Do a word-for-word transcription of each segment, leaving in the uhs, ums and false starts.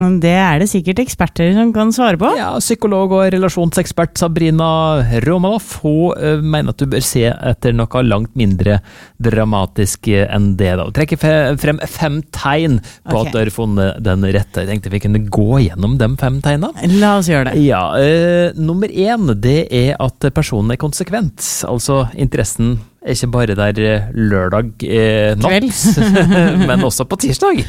Det er det sikkert eksperter som kan svare på. Ja, psykolog og relasjonsekspert Sabrina Romanoff, hun uh, mener at du bør se etter noe langt mindre dramatisk enn det da. Trekker frem fem tegn på okay. at du har funnet den rette. Jeg tenkte vi kunne gå gjennom de fem tegna. La oss gjøre det. Ja, uh, nummer én, det er at personen er konsekvent. Altså, interessen er ikke bare der lørdag eh, natt, men også på tirsdag.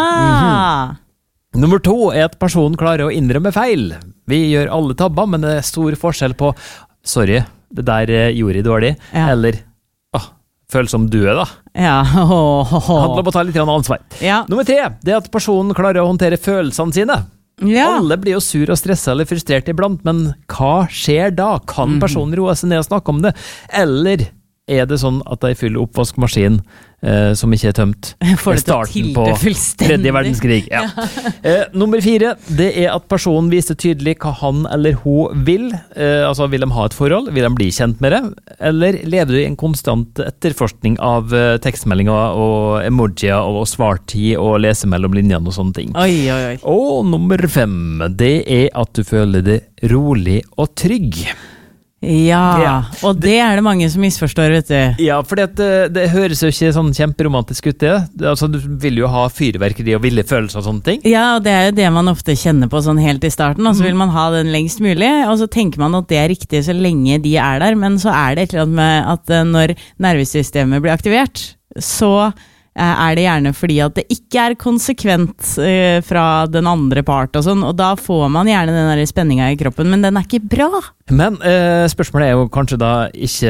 Ah! Mm-hmm. Nummer to er at personen klarer å innrømme feil. Vi gjør alle tabber, men det er stor forskjell på sorry, det der gjorde jeg dårlig, ja. Eller ah, føles som du er da. Ja. Oh, oh, oh. Handler om å ta litt ansvar. Ja. Nummer tre, det er at personen klarer å håndtere følelsene sine. Ja. Alle blir jo sur og stresset eller frustrert iblant, men hva skjer da? Kan personen roe seg ned og snakke om det? Eller er det sånn at de fyller oppvaskmaskin eh, som ikke er tømt? For det starten på tredje verdenskrig. Ja. eh, nummer fire, det er at personen viser tydelig hva han eller hun vil. Eh, altså, vil de ha et forhold? Vil de bli kjent med det? Eller lever du i en konstant etterforskning av eh, tekstmeldinger og emojier og svartid og lese mellom linjene og sånne ting? Oi, oi, oi. Og nummer fem, det er at du føler deg rolig og trygg. Ja, ja, og det er det mange som misforstår, vet du. Ja, for det, det høres jo ikke sånn kjemperomantisk ut det. Altså, du vil jo ha fyrverkeri og ville følelser og sånne ting. Ja, og det er jo det man ofte kjenner på sånn helt i starten, og så vil man ha den lengst mulig, og så tenker man at det er riktig så lenge de er der, men så er det et eller annet med at når nervesystemet blir aktivert, så er det gjerne fordi at det ikke er konsekvent uh, fra den andre part og sånn, og da får man gjerne den der spenninga i kroppen, men den er ikke bra. Men uh, spørsmålet er jo kanskje da ikke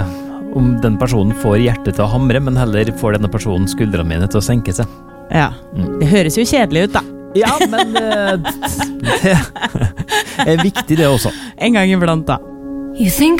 om den personen får hjertet til å hamre, men heller får denne personen skuldrene mine til å senke seg. Ja, mm. Det høres jo kjedelig ut da. Ja, men uh, det er viktig det også. En gang iblant da. You think